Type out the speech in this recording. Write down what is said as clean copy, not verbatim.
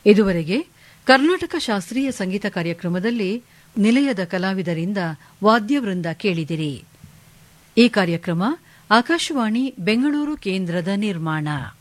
ಇದುವರೆಗೆ ಕರ್ನಾಟಕ ಶಾಸ್ತ್ರೀಯ ಸಂಗೀತ ಕಾರ್ಯಕ್ರಮದಲ್ಲಿ ನಿಲಯದ ಕಲಾವಿದರಿಂದ ವಾದ್ಯವೃಂದ ಕೇಳಿದಿರಿ. ಈ ಕಾರ್ಯಕ್ರಮ ಆಕಾಶವಾಣಿ ಬೆಂಗಳೂರು ಕೇಂದ್ರದ ನಿರ್ಮಾಣ.